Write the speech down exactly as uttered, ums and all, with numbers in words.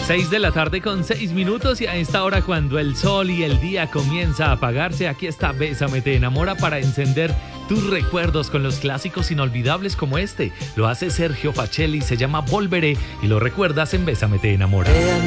seis de la tarde con seis minutos y a esta hora cuando el sol y el día comienza a apagarse, aquí está Bésame te enamora para encender tus recuerdos con los clásicos inolvidables como este. Lo hace Sergio Facelli, se llama Volveré y lo recuerdas en Bésame te enamora.